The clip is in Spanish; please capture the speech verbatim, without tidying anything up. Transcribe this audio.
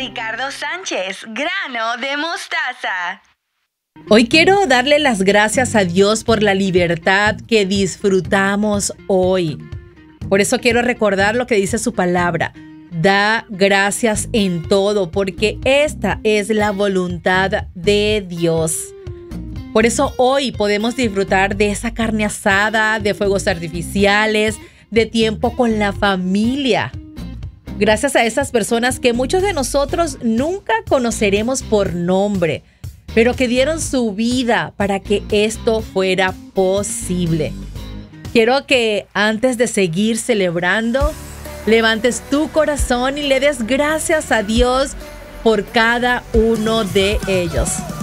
Ricardo Sánchez, grano de mostaza. Hoy quiero darle las gracias a Dios por la libertad que disfrutamos hoy. Por eso quiero recordar lo que dice su palabra. Da gracias en todo, porque esta es la voluntad de Dios. Por eso hoy podemos disfrutar de esa carne asada, de fuegos artificiales, de tiempo con la familia. Gracias a esas personas que muchos de nosotros nunca conoceremos por nombre, pero que dieron su vida para que esto fuera posible. Quiero que antes de seguir celebrando, levantes tu corazón y le des gracias a Dios por cada uno de ellos.